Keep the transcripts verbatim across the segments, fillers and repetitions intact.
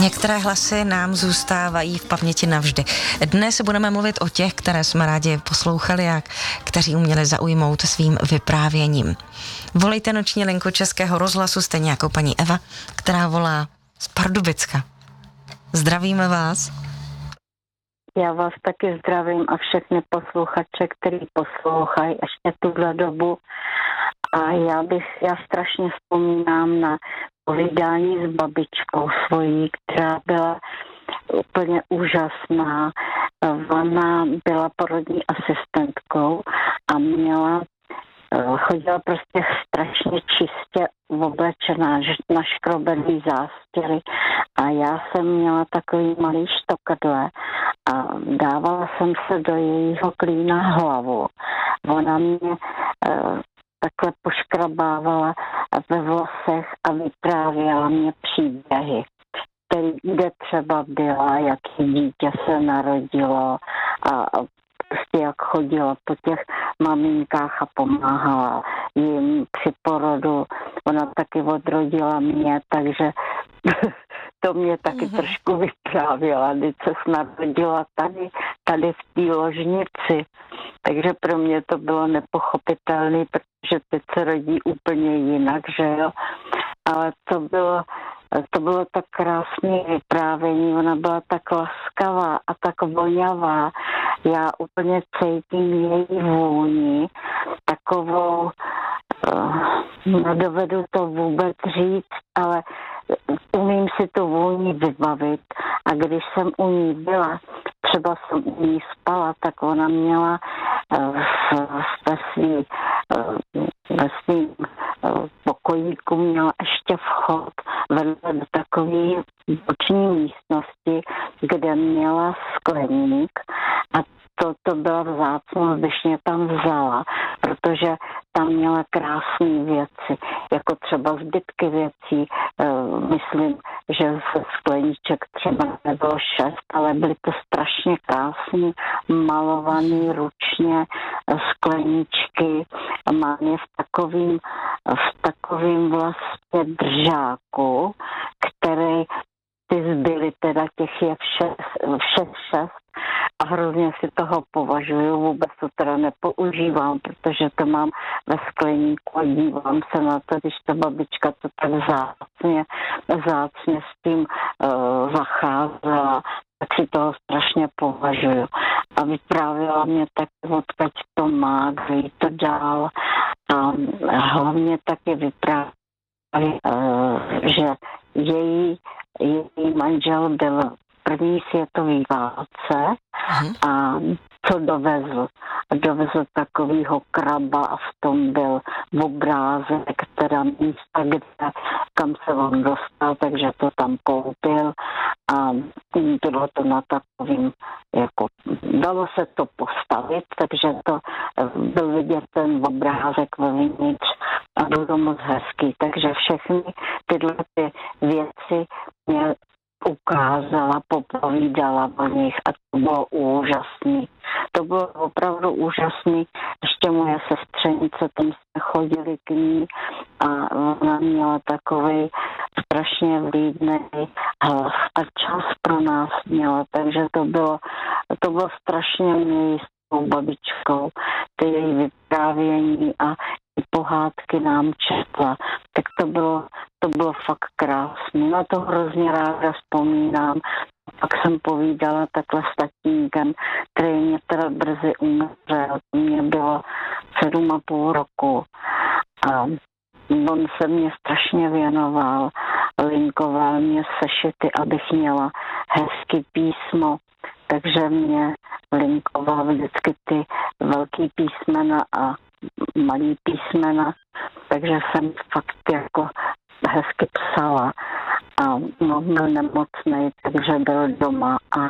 Některé hlasy nám zůstávají v paměti navždy. Dnes budeme mluvit o těch, které jsme rádi poslouchali a kteří uměli zaujmout svým vyprávěním. Volejte noční linku Českého rozhlasu, stejně jako paní Eva, která volá z Pardubicka. Zdravíme vás. Já vás taky zdravím a všechny posluchače, který poslouchají ještě tuhle dobu. A já bych, já strašně vzpomínám na povídání s babičkou svojí, která byla úplně úžasná. Ona byla porodní asistentkou a měla, chodila prostě strašně čistě oblečená, naškrobený zástěry a já jsem měla takový malý štokadle a dávala jsem se do jejího klína hlavu. Ona mě takhle poškrabávala ve vlasech a vyprávěla mě příběhy, který, kde třeba byla, jaký dítě se narodilo a prostě jak chodila po těch maminkách a pomáhala jim při porodu. Ona taky odrodila mě, takže to mě taky mm-hmm. trošku vyprávěla, když se narodila tady, tady v té ložnici. Takže pro mě to bylo nepochopitelné, protože teď se rodí úplně jinak, že jo. Ale to bylo, to bylo tak krásné vyprávění, ona byla tak laskavá a tak vonavá. Já úplně cítím její vůni, takovou, nedovedu to vůbec říct, ale umím si tu vůni vybavit. A když jsem u ní byla, třeba jsem u ní spala, tak ona měla ve svým ve svým pokojíku měla ještě vchod vedle do takové boční místnosti, kde měla skleník a to, to byla vzácnost, když mě tam vzala, protože tam měla krásné věci, jako třeba zbytky věcí. Myslím, že ze skleníček třeba nebylo šest, ale byly to strašně krásné, malované ručně skleníčky. Mám je v takovým, v takovým vlastně držáku, který ty zbyly, teda těch je všech vše šest a hrozně si toho považuju, vůbec to teda nepoužívám, protože to mám ve skleníku a dívám se na to, když ta babička to tak vzácně, vzácně s tím uh, zacházela, tak si toho strašně považuju. A vyprávěla mě tak, odkud to má, kdo jí to dál a hlavně taky vyprávěla, uh, že její, její manžel byl první světový válce a co dovezl? Dovezl takovýho kraba a v tom byl obrázek, teda místa, kde, kam se on dostal, takže to tam koupil a bylo to na takovým, jako dalo se to postavit, takže to byl vidět ten obrázek vevnitř a bylo to moc hezký, takže všechny tyhle ty věci mě ukázala, popovídala o nich a to bylo úžasný. To bylo opravdu úžasný. Ještě moje sestřenice, tam jsme chodili k ní a ona měla takovej strašně vlídnej hlas a čas pro nás měla, takže to bylo, to bylo strašně milý s tou babičkou, ty její vyprávění a i pohádky nám četla, tak to bylo, to bylo fakt krásné. Na to hrozně ráda vzpomínám. Pak jsem povídala takhle s tatínkem, který mě teda brzy umřel. Mně bylo sedm a půl roku. A on se mě strašně věnoval. Linkoval mě sešity, abych měla hezký písmo. Takže mě linkoval vždycky ty velký písmena a malý písmena. Takže jsem fakt jako hezky psala a no, byl nemocnej, takže byl doma a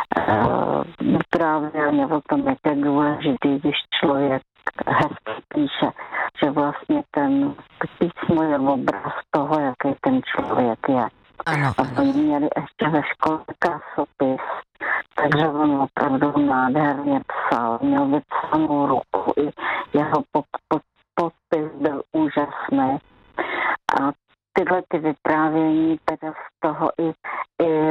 vyprávěl mě o tom, jak je důležitý, když člověk hezky píše, že vlastně ten písmo je obraz toho, jaký ten člověk je. Ano, a oni měli ještě ve škole krasopis, takže on opravdu nádherně psal, měl vypsanou ruku, i jeho podpis byl úžasný. A tyhle ty vyprávění teda z toho i, i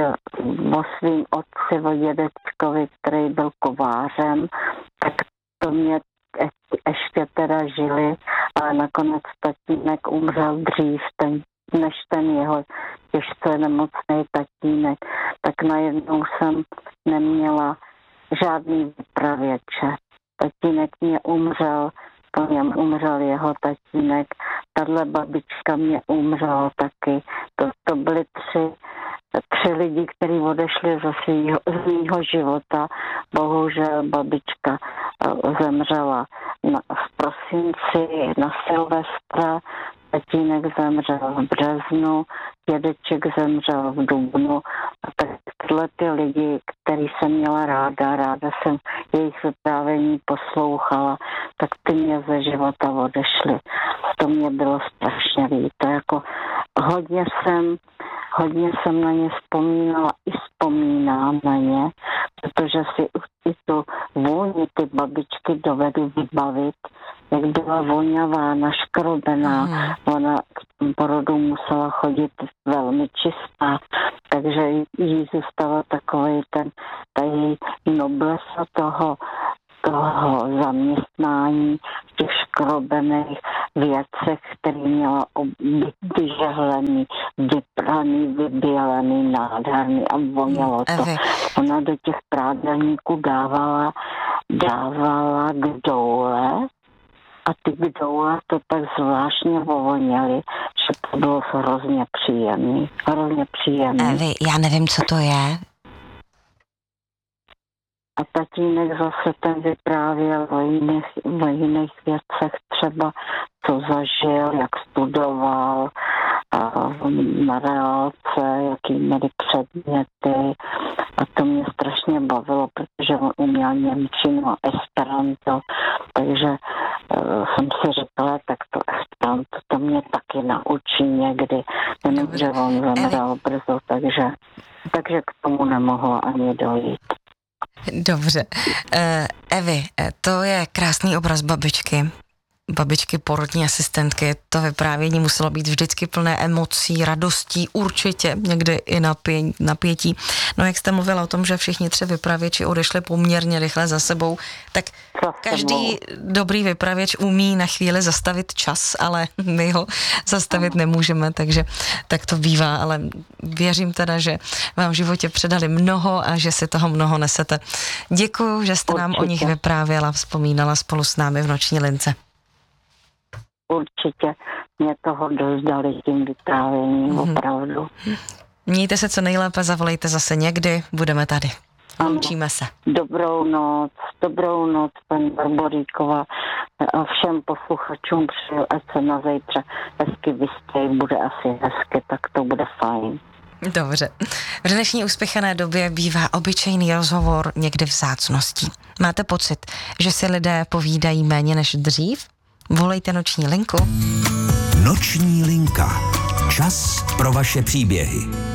dědečkovi, který byl kovářem, tak to mě ještě teda žili, ale nakonec tatínek umřel dřív, ten, než ten jeho těžce nemocný tatínek, tak najednou jsem neměla žádný vypravěče. Tatínek mě umřel, po něm umřel jeho tatínek, tahle babička mě umřela taky. To, to byly tři, tři lidi, kteří odešli ze svýho, z mýho života. Bohužel babička zemřela na, v prosinci na Silvestra, tatínek zemřel v březnu, dědeček zemřel v dubnu. A tak tyhle ty lidi, který jsem měla ráda, ráda jsem jejich vyprávění poslouchala, tak ty mě ze života odešly. To mě bylo strašně líto. Jako hodně jsem, hodně jsem na ně vzpomínala i vzpomínám na ně, protože si i tu vůni ty babičky dovedu vybavit, jak byla voňavá, naškrobená. Mm. Ona k tomu porodu musela chodit velmi čistá, takže jí zůstala takový ten, ta její noblesa toho, toho zaměstnání v těch škrobených věcech, který měla vyžehlený, vypraný, vybělený, nádherný a vonělo to. Ona do těch prádelníků dávala, dávala k doule a ty kdoule to tak zvláštně vovoněly, že to bylo hrozně příjemný. Hrozně příjemný. Evi, já nevím, co to je. A tatínek zase ten vyprávěl o jiných, o jiných věcech, třeba co zažil, jak studoval a na reálce, jaký měli předměty. A to mě strašně bavilo, protože on uměl němčinu a esperanto, takže uh, jsem si říkala, tak to esperanto to mě taky naučí někdy, jenom že on zemřel brzo, takže, takže k tomu nemohlo ani dojít. Dobře. Uh, Evi, to je krásný obraz babičky. Babičky, porodní asistentky, to vyprávění muselo být vždycky plné emocí, radostí, určitě někdy i napě- napětí. No jak jste mluvila o tom, že všichni tři vypravěči odešli poměrně rychle za sebou, tak každý dobrý vypravěč umí na chvíli zastavit čas, ale my ho zastavit nemůžeme, takže tak to bývá, ale věřím teda, že vám v životě předali mnoho a že si toho mnoho nesete. Děkuju, že jste nám určitě o nich vyprávěla, vzpomínala spolu s námi v Noční lince. Určitě mě toho dost dali tím vyprávěním, mm-hmm. opravdu. Mějte se co nejlépe, zavolejte zase někdy, budeme tady. Loučíme se. Dobrou noc, dobrou noc, paní Barboríková, a všem posluchačům přeju, ať se na zítra hezky vystej, bude asi hezky, tak to bude fajn. Dobře. V dnešní uspěchané době bývá obyčejný rozhovor někdy vzácností. Máte pocit, že si lidé povídají méně než dřív? Volejte Noční linku. Noční linka. Čas pro vaše příběhy.